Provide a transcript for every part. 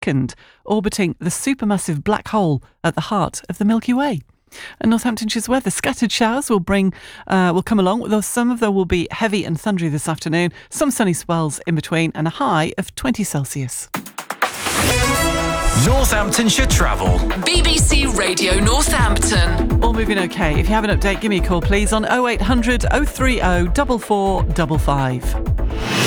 second, orbiting the supermassive black hole at the heart of the Milky Way. And Northamptonshire's weather, scattered showers will come along, though some of them will be heavy and thundery this afternoon, some sunny spells in between, and a high of 20 Celsius. Northamptonshire Travel. BBC Radio Northampton. All moving okay. If you have an update, give me a call, please, on 0800 030 4455.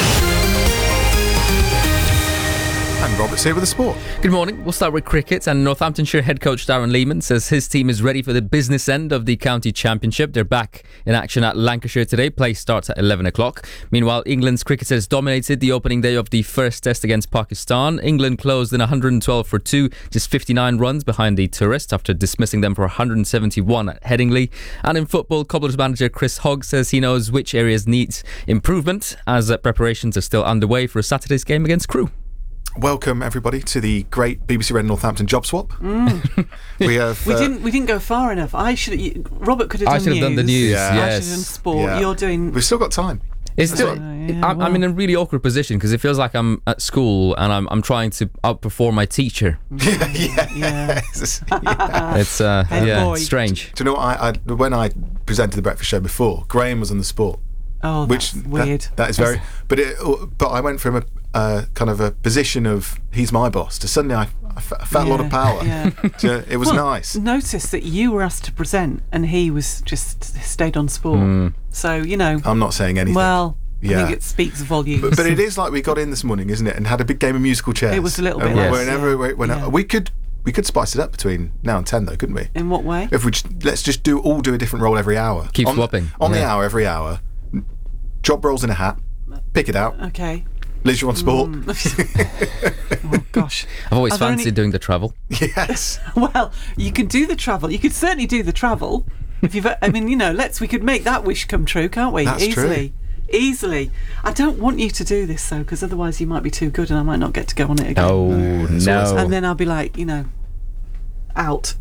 And Robert's here with the sport. Good morning. We'll start with cricket, and Northamptonshire head coach Darren Lehman says his team is ready for the business end of the county championship. They're back in action at Lancashire today. Play starts at 11 o'clock. Meanwhile, England's cricketers dominated the opening day of the first test against Pakistan. England closed in 112 for 2, just 59 runs behind the tourists after dismissing them for 171 at Headingley. And in football, Cobblers manager Chris Hogg says he knows which areas need improvement as preparations are still underway for Saturday's game against Crewe. Welcome everybody to the great BBC Radio Northampton job swap. We didn't go far enough. Robert could have done I should have done the news. Yeah. I should Yes. have done sport. Yeah. You're doing. We've still got time. It's still, I'm in a really awkward position because it feels like I'm at school and I'm trying to outperform my teacher. Yeah. It's boy. strange. Do you know what when I presented the breakfast show before, Graham was on the sport. Oh, that's weird. That is very. But I went from a kind of a position of he's my boss to suddenly I felt a lot of power. Yeah. It was nice. Notice that you were asked to present and he was just stayed on sport. So, I'm not saying anything. Well, Yeah. I think it speaks volumes. But it is like we got in this morning, isn't it? And had a big game of musical chairs. It was a little bit And less, we could spice it up between now and 10 though, couldn't we? In what way? If we let's just do a different role every hour. Keep swapping. On the hour, every hour. Job roles in a hat. Pick it out. Okay. Leisure on sport. Oh, gosh. I've always fancied doing the travel. Yes. Well, you can do the travel. You could certainly do the travel. If you've, we could make that wish come true, can't we? That's Easily. true. Easily. I don't want you to do this, though, because otherwise you might be too good and I might not get to go on it again. Oh, no. And then I'll be like, out.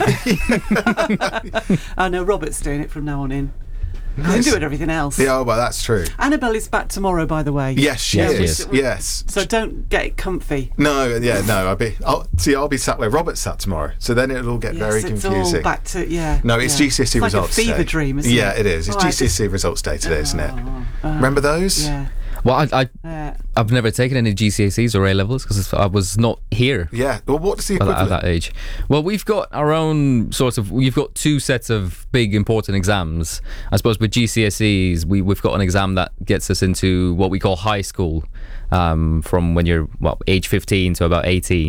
I know Robert's doing it from now on in. Nice. You can do everything else. Yeah, well, that's true. Annabelle is back tomorrow, by the way. Yes, she is. Yes. So don't get it comfy. No. I'll be sat where Robert's sat tomorrow. So then it'll all get very confusing. It's all back to No, it's GCSE like results a fever day. dream, isn't it? Yeah, it is. It's GCSE results day today, isn't it? Remember those? Yeah. Well, I've never taken any GCSEs or A-levels because I was not here. Yeah. Well, what's the equivalent? At that age. Well, we've got our own we've got two sets of big important exams. I suppose with GCSEs, we've got an exam that gets us into what we call high school, from when you're age 15 to about 18.